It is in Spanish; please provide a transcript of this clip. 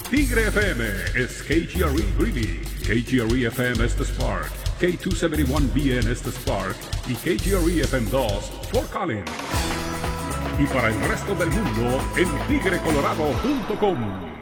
Tigre FM is KGRE Greeley, KGRE FM es the Spark, K271BN es the Spark y KGRE FM 2 Fort Collins. Y para el resto del mundo en tigrecolorado.com.